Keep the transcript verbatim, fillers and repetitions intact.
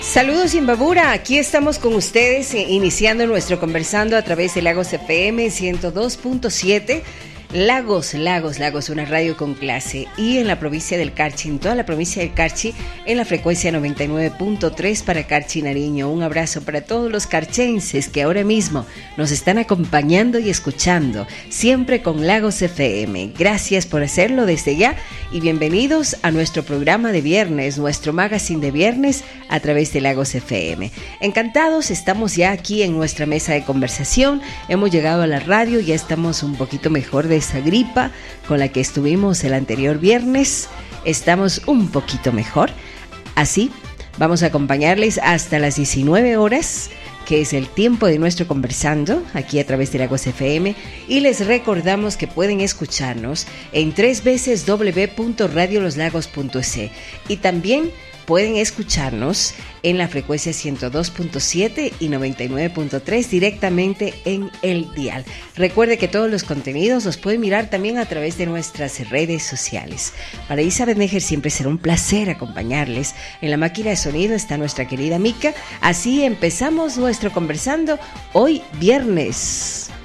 Saludos Imbabura, aquí estamos con ustedes eh, iniciando nuestro conversando a través de Lagos F M ciento dos punto siete. Lagos, Lagos, Lagos, una radio con clase, y en la provincia del Carchi, en toda la provincia del Carchi, en la frecuencia noventa y nueve punto tres para Carchi Nariño. Un abrazo para todos los carchenses que ahora mismo nos están acompañando y escuchando, siempre con Lagos F M. Gracias por hacerlo desde ya y bienvenidos a nuestro programa de viernes, nuestro magazine de viernes a través de Lagos F M. Encantados, estamos ya aquí en nuestra mesa de conversación, hemos llegado a la radio, ya estamos un poquito mejor de esa gripa con la que estuvimos el anterior viernes, estamos un poquito mejor, así vamos a acompañarles hasta las diecinueve horas, que es el tiempo de nuestro conversando aquí a través de Lagos F M, y les recordamos que pueden escucharnos en tres veces doble u doble u doble u punto radio los lagos punto es y también pueden escucharnos en la frecuencia ciento dos punto siete y noventa y nueve punto tres directamente en el dial. Recuerde que todos los contenidos los pueden mirar también a través de nuestras redes sociales. Para Isa Benéger siempre será un placer acompañarles. En la máquina de sonido está nuestra querida Mica. Así empezamos nuestro conversando hoy viernes.